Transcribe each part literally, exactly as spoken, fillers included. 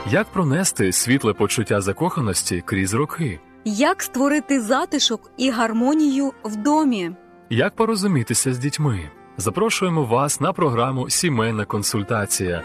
Як пронести світле почуття закоханості крізь роки? Як створити затишок і гармонію в домі? Як порозумітися з дітьми? Запрошуємо вас на програму «Сімейна консультація».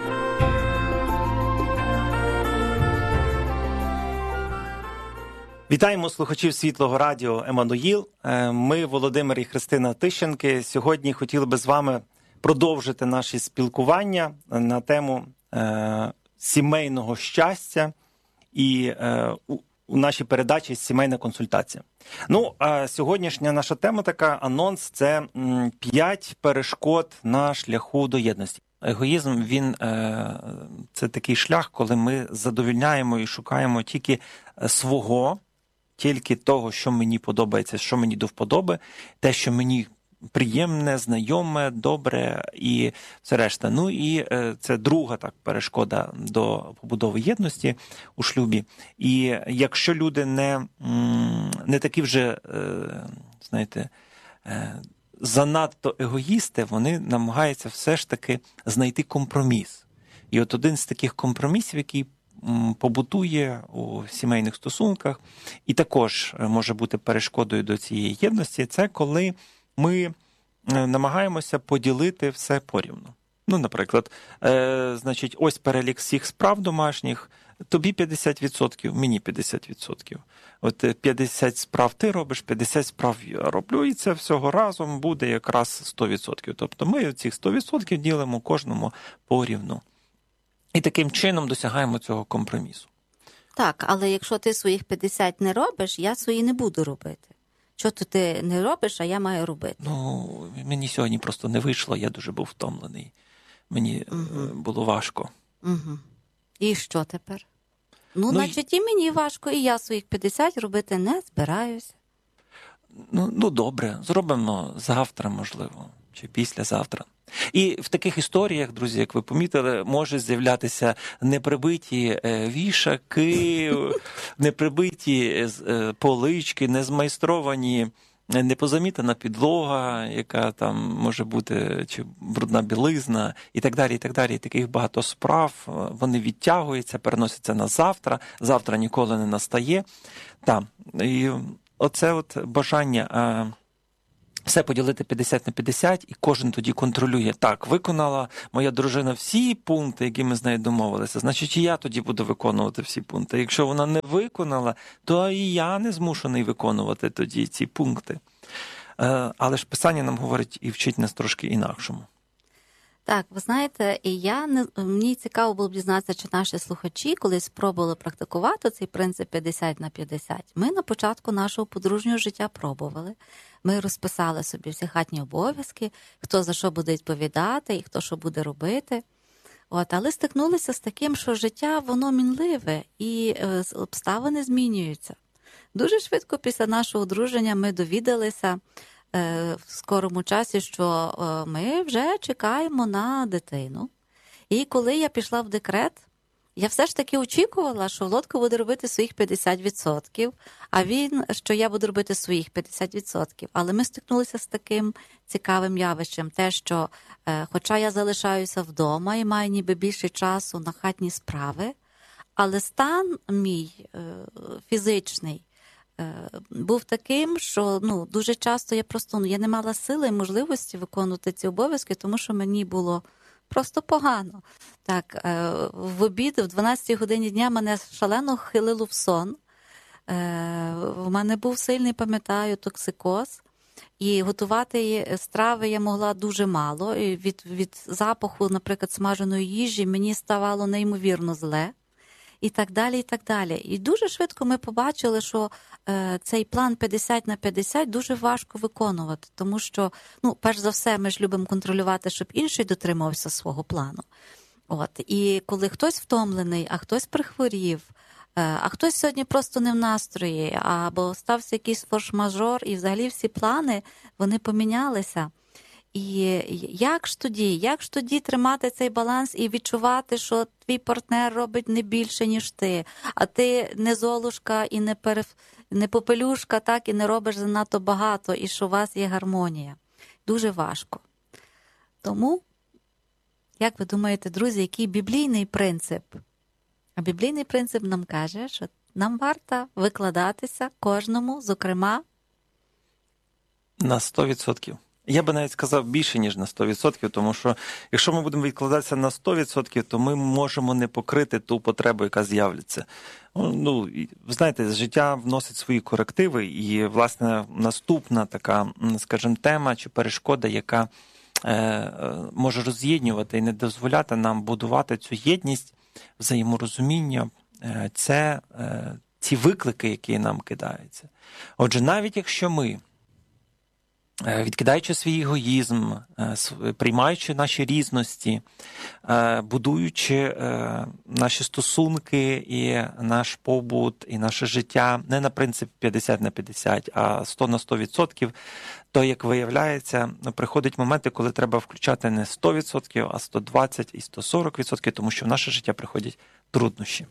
Вітаємо слухачів Світлого радіо «Еммануїл». Ми, Володимир і Христина Тищенки, сьогодні хотіли би з вами продовжити наші спілкування на тему е, сімейного щастя і е, у, у нашій передачі «Сімейна консультація». Ну, а сьогоднішня наша тема така, анонс, це п'ять перешкод на шляху до єдності. Егоїзм, він е, це такий шлях, коли ми задовільняємо і шукаємо тільки свого, тільки того, що мені подобається, що мені до вподоби, те, що мені приємне, знайоме, добре і все решта. Ну і це друга так перешкода до побудови єдності у шлюбі. І якщо люди не, не такі вже, знаєте, занадто егоїсти, вони намагаються все ж таки знайти компроміс. І от один з таких компромісів, який побутує у сімейних стосунках, і також може бути перешкодою до цієї єдності, це коли ми намагаємося поділити все порівну. Ну, наприклад, е, значить, ось перелік всіх справ домашніх, тобі п'ятдесят відсотків, мені п'ятдесят відсотків. От п'ятдесят справ ти робиш, п'ятдесят справ я роблю, і це всього разом буде якраз сто відсотків. Тобто ми цих сто відсотків ділимо кожному порівну. І таким чином досягаємо цього компромісу. Так, але якщо ти своїх п'ятдесят не робиш, я свої не буду робити. Що то ти не робиш, а я маю робити? Ну, мені сьогодні просто не вийшло, я дуже був втомлений. Мені угу. було важко. Угу. І що тепер? Ну, ну значить, і... і мені важко, і я своїх п'ятдесят робити не збираюся. Ну, ну, добре, зробимо завтра, можливо, чи післязавтра. І в таких історіях, друзі, як ви помітили, може з'являтися неприбиті вішаки, неприбиті полички, незмайстровані, непозамітана підлога, яка там може бути, чи брудна білизна, і так далі, і так далі. І таких багато справ, вони відтягуються, переносяться на завтра, завтра ніколи не настає. Так, і оце от бажання все поділити п'ятдесят на п'ятдесят, і кожен тоді контролює. Так, виконала моя дружина всі пункти, які ми з нею домовилися, значить і я тоді буду виконувати всі пункти. Якщо вона не виконала, то і я не змушений виконувати тоді ці пункти. Але ж Писання нам говорить і вчить нас трошки інакшому. Так, ви знаєте, і я не мені цікаво було б дізнатися, чи наші слухачі колись спробували практикувати цей принцип п'ятдесят на п'ятдесят. Ми на початку нашого подружнього життя пробували. Ми розписали собі всі хатні обов'язки, хто за що буде відповідати і хто що буде робити. От, але стикнулися з таким, що життя, воно мінливе і е, обставини змінюються. Дуже швидко після нашого одруження ми довідалися е, в скорому часі, що е, ми вже чекаємо на дитину. І коли я пішла в декрет, я все ж таки очікувала, що Володько буде робити своїх п'ятдесят відсотків, а він, що я буду робити своїх п'ятдесят відсотків. Але ми стикнулися з таким цікавим явищем, те, що е, хоча я залишаюся вдома і маю ніби більше часу на хатні справи, але стан мій е, фізичний е, був таким, що ну, дуже часто я просто ну, я не мала сили і можливості виконувати ці обов'язки, тому що мені було просто погано. Так, в обід, в дванадцятій годині дня мене шалено хилило в сон. В мене був сильний, пам'ятаю, токсикоз. І готувати страви я могла дуже мало. І від, від запаху, наприклад, смаженої їжі мені ставало неймовірно зле. І так далі, і так далі. І дуже швидко ми побачили, що е, цей план п'ятдесят на п'ятдесят дуже важко виконувати, тому що, ну, перш за все, ми ж любимо контролювати, щоб інший дотримався свого плану. От. І коли хтось втомлений, а хтось прихворів, е, а хтось сьогодні просто не в настрої, або стався якийсь форс-мажор, і взагалі всі плани, вони помінялися. І як ж тоді, як ж тоді тримати цей баланс і відчувати, що твій партнер робить не більше, ніж ти, а ти не золушка і не, перев... не попелюшка, так, і не робиш занадто багато, і що у вас є гармонія. Дуже важко. Тому, як ви думаєте, друзі, який біблійний принцип А біблійний принцип нам каже, що нам варто викладатися кожному, зокрема, на сто відсотків. Я би навіть сказав більше, ніж на сто відсотків, тому що якщо ми будемо відкладатися на сто відсотків, то ми можемо не покрити ту потребу, яка з'являться. Ну, ви знаєте, життя вносить свої корективи, і, власне, наступна така, скажімо, тема чи перешкода, яка е, може роз'єднувати і не дозволяти нам будувати цю єдність, взаєморозуміння, е, це е, ці виклики, які нам кидаються. Отже, навіть якщо ми, відкидаючи свій егоїзм, приймаючи наші різності, будуючи наші стосунки і наш побут, і наше життя не на принцип п'ятдесят на п'ятдесят, а сто на сто відсотків, то, як виявляється, приходять моменти, коли треба включати не сто відсотків, а сто двадцять і сто сорок відсотків, тому що в наше життя приходять труднощі.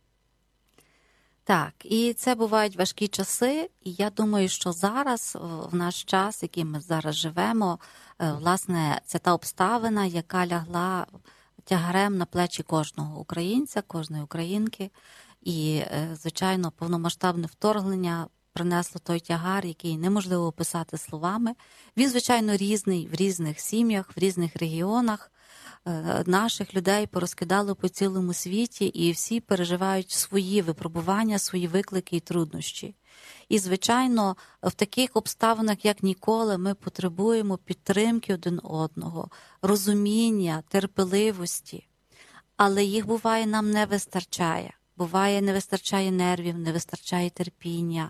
Так, і це бувають важкі часи, і я думаю, що зараз, в наш час, який ми зараз живемо, власне, це та обставина, яка лягла тягарем на плечі кожного українця, кожної українки, і, звичайно, повномасштабне вторгнення принесло той тягар, який неможливо описати словами. Він, звичайно, різний в різних сім'ях, в різних регіонах. Наших людей порозкидало по цілому світі, і всі переживають свої випробування, свої виклики і труднощі. І, звичайно, в таких обставинах, як ніколи, ми потребуємо підтримки один одного, розуміння, терпеливості. Але їх, буває, нам не вистачає. Буває, не вистачає нервів, не вистачає терпіння,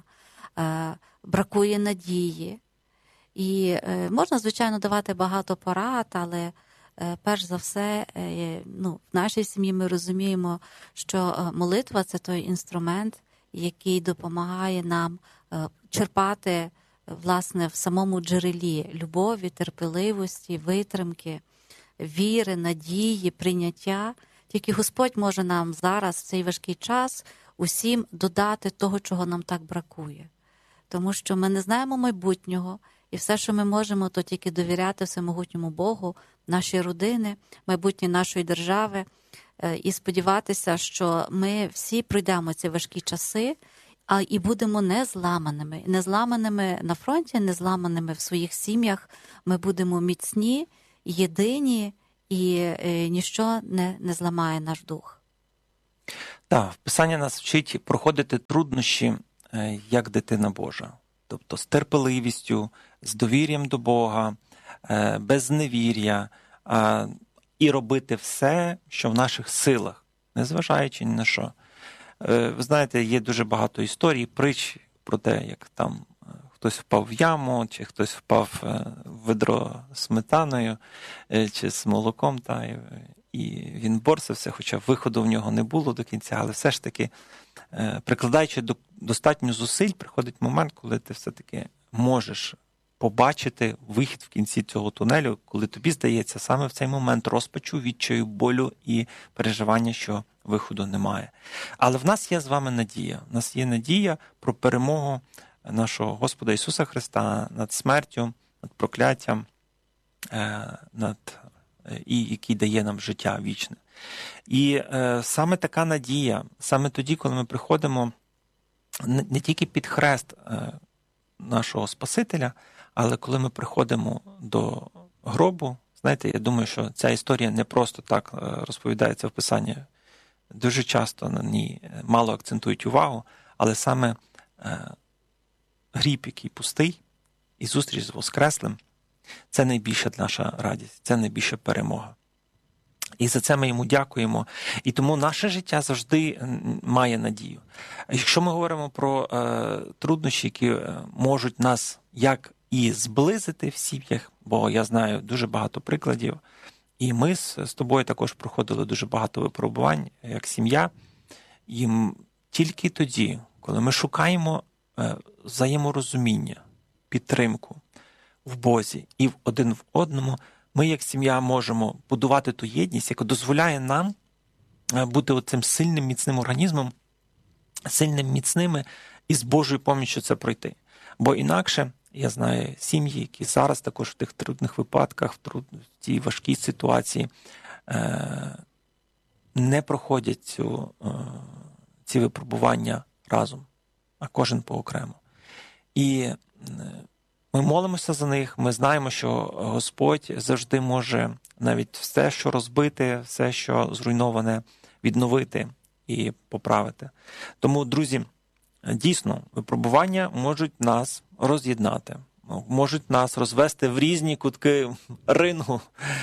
бракує надії. І можна, звичайно, давати багато порад, але перш за все, ну, в нашій сім'ї ми розуміємо, що молитва – це той інструмент, який допомагає нам черпати, власне, в самому джерелі любові, терпеливості, витримки, віри, надії, прийняття. Тільки Господь може нам зараз, в цей важкий час, усім додати того, чого нам так бракує. Тому що ми не знаємо майбутнього, і все, що ми можемо, то тільки довіряти всемогутньому Богу, наші родини, майбутнє нашої держави, і сподіватися, що ми всі пройдемо ці важкі часи, а і будемо не зламаними. Не зламаними на фронті, не зламаними в своїх сім'ях. Ми будемо міцні, єдині, і ніщо не, не зламає наш дух. Так, Писання нас вчить проходити труднощі, як дитина Божа. Тобто з терпеливістю, з довір'ям до Бога, без невір'я, і робити все, що в наших силах, незважаючи ні на що. Ви знаєте, є дуже багато історій, притч про те, як там хтось впав в яму, чи хтось впав в ведро з сметаною, чи з молоком, та, і він борсався, хоча виходу в нього не було до кінця, але все ж таки, прикладаючи достатньо зусиль, приходить момент, коли ти все-таки можеш побачити вихід в кінці цього тунелю, коли тобі здається саме в цей момент розпачу, відчаю, болю і переживання, що виходу немає. Але в нас є з вами надія. В нас є надія про перемогу нашого Господа Ісуса Христа над смертю, над прокляттям, над, і який дає нам життя вічне. І е, саме така надія, саме тоді, коли ми приходимо не, не тільки під хрест е, нашого Спасителя, але коли ми приходимо до гробу, знаєте, я думаю, що ця історія не просто так розповідається в Писанні. Дуже часто на ній мало акцентують увагу, але саме е, гріб, який пустий, і зустріч з Воскреслим, це найбільша наша радість, це найбільша перемога. І за це ми йому дякуємо. І тому наше життя завжди має надію. Якщо ми говоримо про е, труднощі, які можуть нас як і зблизити в сім'ях, бо я знаю дуже багато прикладів, і ми з, з тобою також проходили дуже багато випробувань як сім'я. І тільки тоді, коли ми шукаємо е, взаєморозуміння, підтримку в Бозі і один в одному, ми як сім'я можемо будувати ту єдність, яка дозволяє нам бути оцим сильним, міцним організмом, сильним, міцними, і з Божою поміччю це пройти. Бо інакше, я знаю сім'ї, які зараз також в тих трудних випадках, в, труд... в тій важкій ситуації, е... не проходять цю, ці випробування разом, а кожен поокремо. І ми молимося за них, ми знаємо, що Господь завжди може навіть все, що розбите, все, що зруйноване, відновити і поправити. Тому, друзі, дійсно, випробування можуть нас роз'єднати, можуть нас розвести в різні кутки рингу,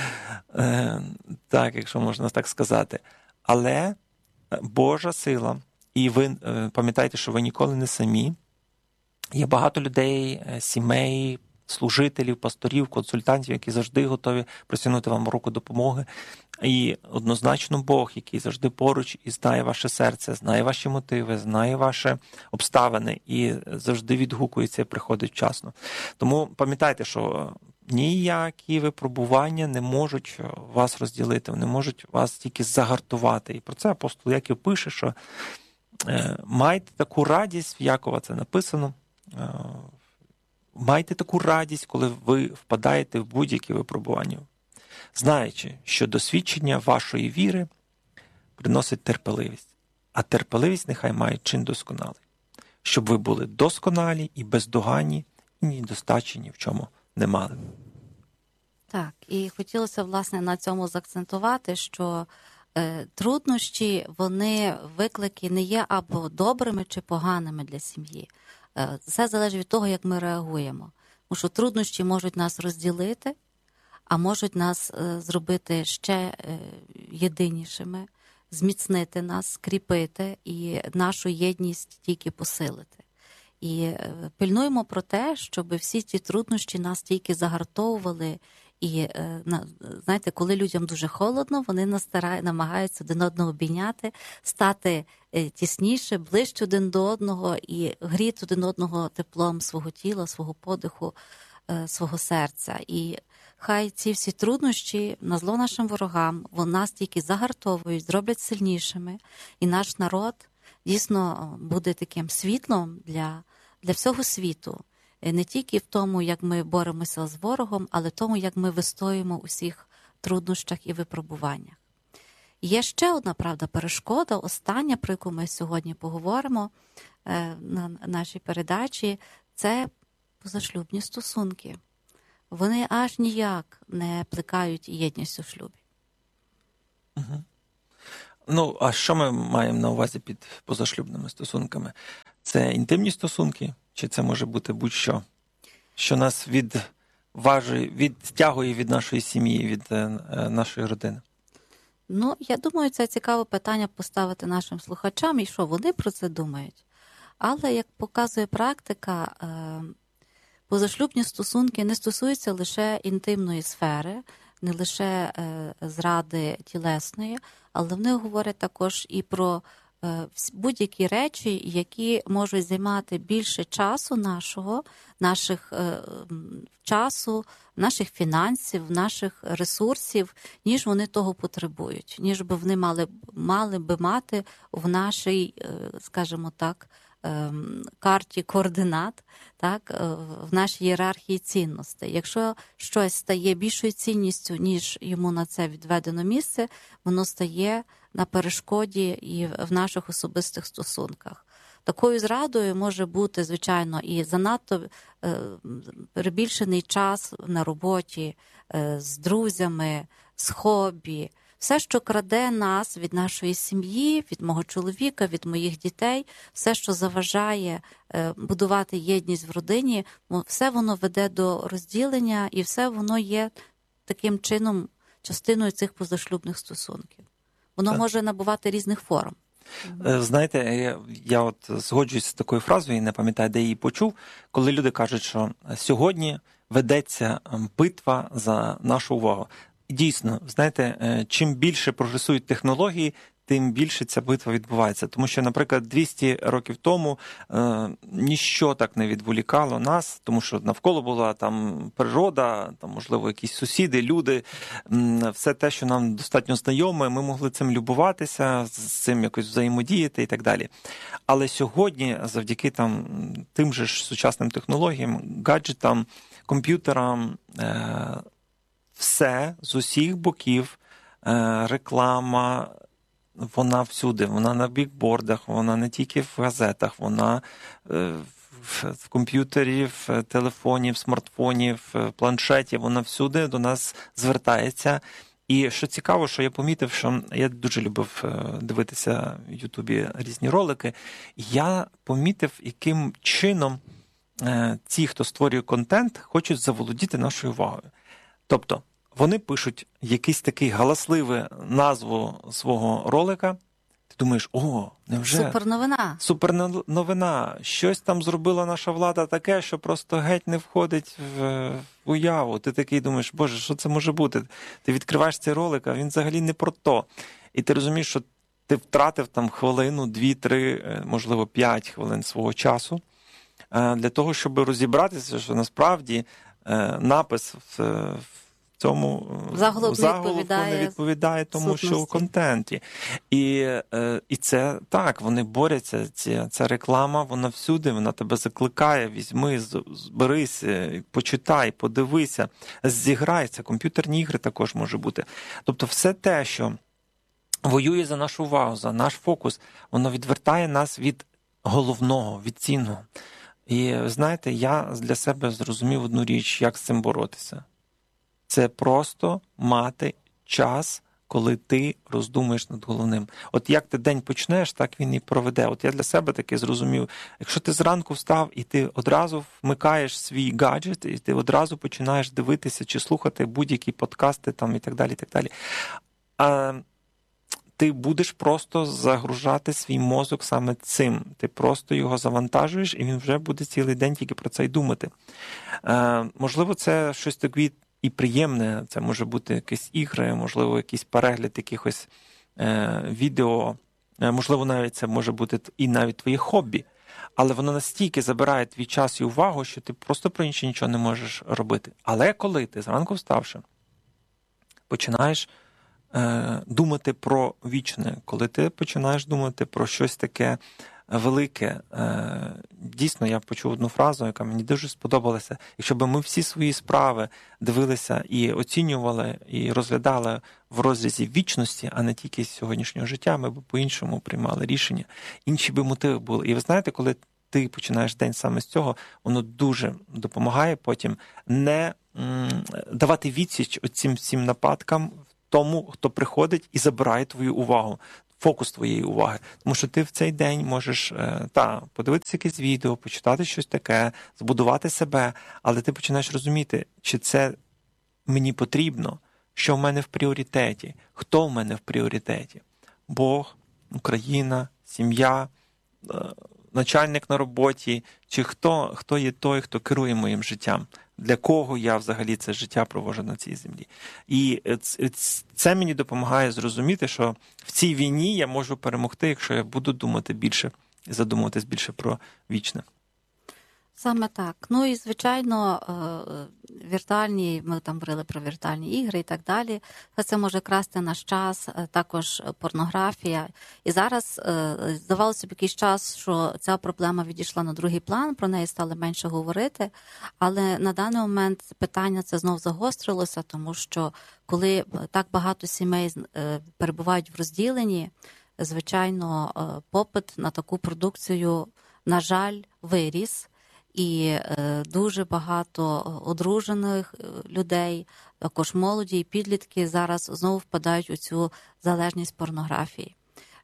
так, якщо можна так сказати. Але Божа сила, і ви пам'ятайте, що ви ніколи не самі. Є багато людей, сімей, служителів, пасторів, консультантів, які завжди готові просягнути вам руку допомоги. І однозначно Бог, який завжди поруч і знає ваше серце, знає ваші мотиви, знає ваші обставини і завжди відгукується і приходить вчасно. Тому пам'ятайте, що ніякі випробування не можуть вас розділити, вони можуть вас тільки загартувати. І про це апостол Яків пише, що майте таку радість, в Якова це написано, майте таку радість, коли ви впадаєте в будь-які випробування, знаючи, що досвідчення вашої віри приносить терпеливість, а терпеливість нехай має чин досконалий, щоб ви були досконалі і бездоганні, і ні достачі ні в чому не мали. Так, і хотілося, власне, на цьому заакцентувати, що е, труднощі, вони, виклики не є або добрими чи поганими для сім'ї. Е, все залежить від того, як ми реагуємо. Тому що труднощі можуть нас розділити, а можуть нас е, зробити ще е, єдинішими, зміцнити нас, скріпити і нашу єдність тільки посилити. І пильнуємо про те, щоб всі ті труднощі нас тільки загартовували. І, знаєте, коли людям дуже холодно, вони намагаються один одного обійняти, стати тісніше, ближче один до одного і гріти один одного теплом свого тіла, свого подиху, свого серця. І хай ці всі труднощі, на зло нашим ворогам, вони нас тільки загартовують, зроблять сильнішими. І наш народ дійсно буде таким світлом для, для всього світу. Не тільки в тому, як ми боремося з ворогом, але в тому, як ми вистоїмо у всіх труднощах і випробуваннях. Є ще одна, правда, перешкода, остання, про яку ми сьогодні поговоримо на нашій передачі, це позашлюбні стосунки. Вони аж ніяк не плекають єдність у шлюбі. Угу. Ну, а що ми маємо на увазі під позашлюбними стосунками? Це інтимні стосунки? Чи це може бути будь-що, що нас відважує, відтягує від нашої сім'ї, від нашої родини? Ну, я думаю, це цікаве питання поставити нашим слухачам, і що вони про це думають. Але, як показує практика, позашлюбні стосунки не стосуються лише інтимної сфери, не лише зради тілесної, але вони говорять також і про будь-які речі, які можуть займати більше часу нашого, наших часу, наших фінансів, наших ресурсів, ніж вони того потребують, ніж би вони мали, мали би мати в нашій, скажімо так, карті координат, так, в нашій ієрархії цінностей. Якщо щось стає більшою цінністю, ніж йому на це відведено місце, воно стає на перешкоді і в наших особистих стосунках. Такою зрадою може бути, звичайно, і занадто перебільшений час на роботі, з друзями, з хобі. Все, що краде нас від нашої сім'ї, від мого чоловіка, від моїх дітей, все, що заважає будувати єдність в родині, все воно веде до розділення і все воно є таким чином частиною цих позашлюбних стосунків. Воно так може набувати різних форм. Знаєте, я, я от згоджуюсь з такою фразою, і не пам'ятаю, де її почув, коли люди кажуть, що сьогодні ведеться битва за нашу увагу. Дійсно, знаєте, чим більше прогресують технології, тим більше ця битва відбувається. Тому що, наприклад, двісті років тому е, ніщо так не відволікало нас, тому що навколо була там природа, там, можливо, якісь сусіди, люди, все те, що нам достатньо знайоме, ми могли цим любуватися, з цим якось взаємодіяти і так далі. Але сьогодні, завдяки там тим же ж сучасним технологіям, гаджетам, комп'ютерам, е, все з усіх боків, е, реклама, вона всюди, вона на бікбордах, вона не тільки в газетах, вона е, в, в комп'ютері, в телефоні, в смартфоні, в планшеті, вона всюди до нас звертається. І що цікаво, що я помітив, що я дуже любив дивитися в Ютубі різні ролики, я помітив, яким чином ті, хто створює контент, хочуть заволодіти нашою увагою. Тобто, вони пишуть якийсь такий галасливий назву свого ролика, ти думаєш, о, невже? Суперновина. Суперновина. Щось там зробила наша влада таке, що просто геть не входить в, в уяву. Ти такий думаєш, боже, що це може бути? Ти відкриваєш цей ролик, а він взагалі не про то. І ти розумієш, що ти втратив там хвилину, дві, три, можливо, п'ять хвилин свого часу для того, щоб розібратися, що насправді напис в цьому заголовку заголовку відповідає не відповідає тому, сутності. що у контенті. І, і це так, вони борються, ця, ця реклама, вона всюди, вона тебе закликає, візьми, зберись, почитай, подивися, зіграй, це комп'ютерні ігри також може бути. Тобто все те, що воює за нашу увагу, за наш фокус, воно відвертає нас від головного, від цінного. І знаєте, я для себе зрозумів одну річ, як з цим боротися. Це просто мати час, коли ти роздумуєш над головним. От як ти день почнеш, так він і проведе. От я для себе таки зрозумів, якщо ти зранку встав і ти одразу вмикаєш свій гаджет, і ти одразу починаєш дивитися чи слухати будь-які подкасти там і так далі, і так далі. А ти будеш просто загружати свій мозок саме цим. Ти просто його завантажуєш, і він вже буде цілий день тільки про це й думати. Е, можливо, це щось таке і приємне, це може бути якісь ігри, можливо, якийсь перегляд якихось е, відео, е, можливо, навіть це може бути і навіть твоє хобі, але воно настільки забирає твій час і увагу, що ти просто про інше нічого не можеш робити. Але коли ти зранку вставши, починаєш е, думати про вічне, коли ти починаєш думати про щось таке велике. Дійсно, я почув одну фразу, яка мені дуже сподобалася. Якщо б ми всі свої справи дивилися і оцінювали, і розглядали в розрізі вічності, а не тільки сьогоднішнього життя, ми б по-іншому приймали рішення. Інші би мотиви були. І ви знаєте, коли ти починаєш день саме з цього, воно дуже допомагає потім не м, давати відсіч оцим всім нападкам тому, хто приходить і забирає твою увагу. Фокус твоєї уваги. Тому що ти в цей день можеш та, подивитися якесь відео, почитати щось таке, збудувати себе, але ти починаєш розуміти, чи це мені потрібно, що в мене в пріоритеті, хто в мене в пріоритеті. Бог, Україна, сім'я, начальник на роботі, чи хто, хто є той, хто керує моїм життям. Для кого я взагалі це життя проводжу на цій землі. І це мені допомагає зрозуміти, що в цій війні я можу перемогти, якщо я буду думати більше, задумуватись більше про вічне. Саме так. Ну і, звичайно, віртуальні, ми там говорили про віртуальні ігри і так далі. Це може красти наш час, також порнографія. І зараз здавалося б якийсь час, що ця проблема відійшла на другий план, про неї стали менше говорити. Але на даний момент питання це знов загострилося, тому що коли так багато сімей перебувають в розділенні, звичайно, попит на таку продукцію, на жаль, виріс. І е, дуже багато одружених людей, також молоді і підлітки зараз знову впадають у цю залежність порнографії.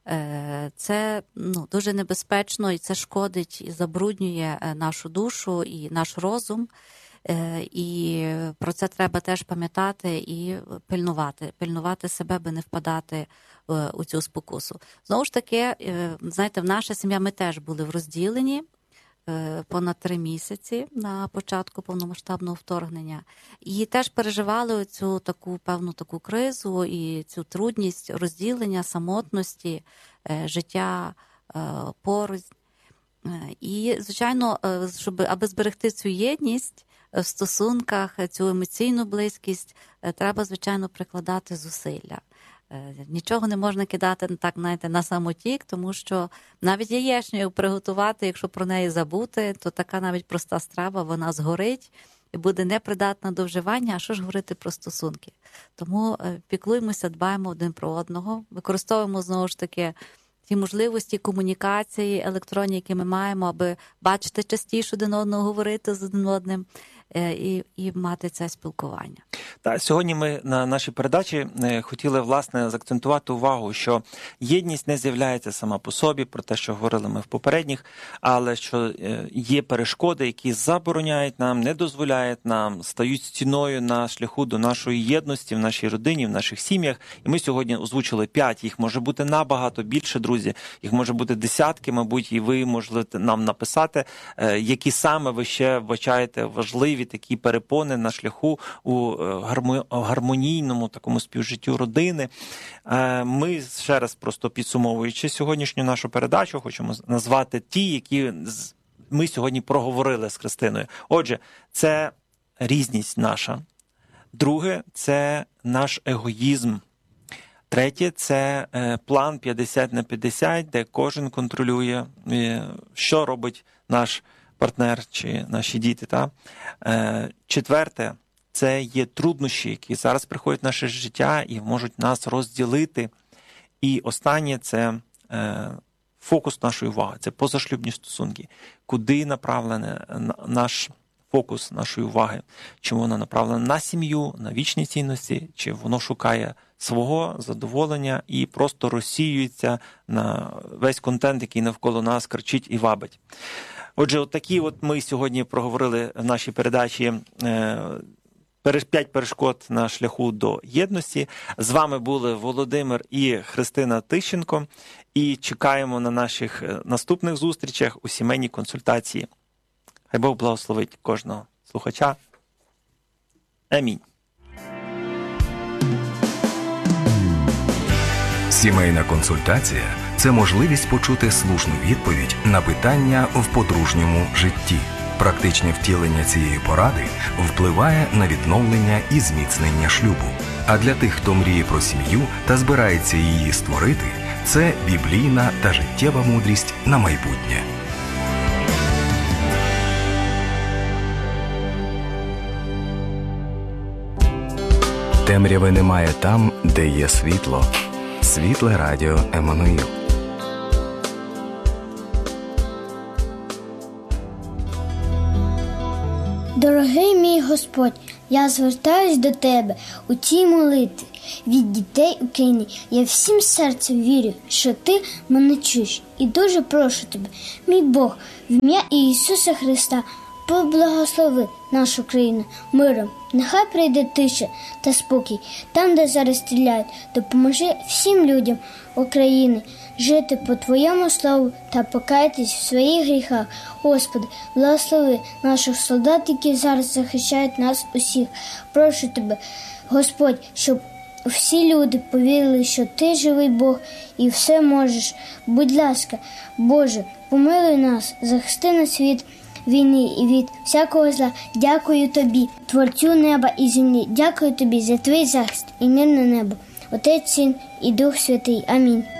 Е, це ну, дуже небезпечно, і це шкодить і забруднює нашу душу і наш розум. Е, і про це треба теж пам'ятати і пильнувати. Пильнувати себе, аби не впадати е, у цю спокусу. Знову ж таки, е, знаєте, в наша сім'я, ми теж були в розділенні понад три місяці на початку повномасштабного вторгнення. І теж переживали цю таку певну таку кризу і цю трудність розділення, самотності, життя поруч. І, звичайно, щоб аби зберегти цю єдність в стосунках, цю емоційну близькість, треба, звичайно, прикладати зусилля. Нічого не можна кидати так, знаєте, на самотік, тому що навіть яєчню приготувати, якщо про неї забути, то така навіть проста страва, вона згорить, і буде непридатна до вживання, а що ж говорити про стосунки. Тому піклуємося, дбаємо один про одного, використовуємо знову ж таки ті можливості комунікації електронні, які ми маємо, аби бачити частіше один одного, говорити з один одним і, і мати це спілкування. Та сьогодні ми на нашій передачі хотіли, власне, заакцентувати увагу, що єдність не з'являється сама по собі, про те, що говорили ми в попередніх, але що є перешкоди, які забороняють нам, не дозволяють нам, стають стіною на шляху до нашої єдності в нашій родині, в наших сім'ях. І ми сьогодні озвучили п'ять, їх може бути набагато більше, друзі, їх може бути десятки, мабуть, і ви можете нам написати, які саме ви ще вбачаєте важливі такі перепони на шляху у гармонійному такому співжиттю родини. Ми ще раз, просто підсумовуючи сьогоднішню нашу передачу, хочемо назвати ті, які ми сьогодні проговорили з Христиною. Отже, це різність наша. Друге – це наш егоїзм. Третє – це план п'ятдесят на п'ятдесят, де кожен контролює, що робить наш партнер чи наші діти. Та? Четверте – це є труднощі, які зараз приходять в наше життя і можуть нас розділити. І останнє – це фокус нашої уваги, це позашлюбні стосунки. Куди направлений наш фокус нашої уваги? Чи воно направлено на сім'ю, на вічні цінності, чи воно шукає свого задоволення і просто розсіюється на весь контент, який навколо нас кричить і вабить. Отже, от такі от ми сьогодні проговорили в нашій передачі п'ять перешкод на шляху до єдності. З вами були Володимир і Христина Тищенко. І чекаємо на наших наступних зустрічах у сімейній консультації. Хай Бог благословить кожного слухача. Амінь. Сімейна консультація – це можливість почути слушну відповідь на питання в подружньому житті. Практичне втілення цієї поради впливає на відновлення і зміцнення шлюбу. А для тих, хто мріє про сім'ю та збирається її створити, це біблійна та життєва мудрість на майбутнє. Темряви немає там, де є світло. Світле радіо Еммануїл. Дорогий мій Господь, я звертаюсь до Тебе у цій молитві від дітей України. Я всім серцем вірю, що Ти мене чуєш. І дуже прошу Тебе, мій Бог, в ім'я Ісуса Христа, поблагослови нашу країну миром. Нехай прийде тиша та спокій там, де зараз стріляють. Допоможи всім людям України жити по Твоєму слову та покаятись в своїх гріхах. Господи, благослови наших солдат, які зараз захищають нас усіх. Прошу Тебе, Господь, щоб всі люди повірили, що Ти живий Бог і все можеш. Будь ласка, Боже, помилуй нас, захисти нас від війни і від всякого зла. Дякую Тобі, Творцю неба і землі. Дякую Тобі за Твій захист і мирне небо. Отець, Син і Дух Святий. Амінь.